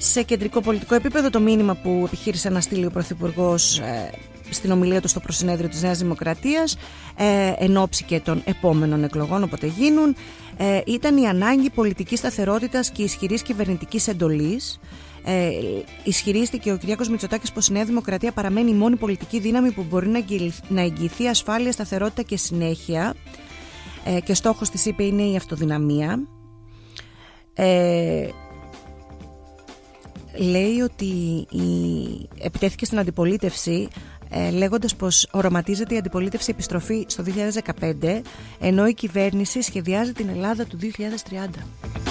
Σε κεντρικό πολιτικό επίπεδο, το μήνυμα που επιχείρησε να στείλει ο Πρωθυπουργός στην ομιλία του στο προσυνέδριο της Νέας Δημοκρατίας, εν ώψη και των επόμενων εκλογών, όποτε γίνουν, ήταν η ανάγκη πολιτικής σταθερότητας και ισχυρής κυβερνητικής εντολής. Ισχυρίστηκε ο Κυριάκος Μητσοτάκης πως η Νέα Δημοκρατία παραμένει η μόνη πολιτική δύναμη που μπορεί να εγγυηθεί ασφάλεια, σταθερότητα και συνέχεια, και στόχος της, είπε, είναι η αυτοδυναμία. Λέει ότι επιτέθηκε στην αντιπολίτευση, λέγοντας πως οραματίζεται η αντιπολίτευση επιστροφή στο 2015, ενώ η κυβέρνηση σχεδιάζει την Ελλάδα του 2030.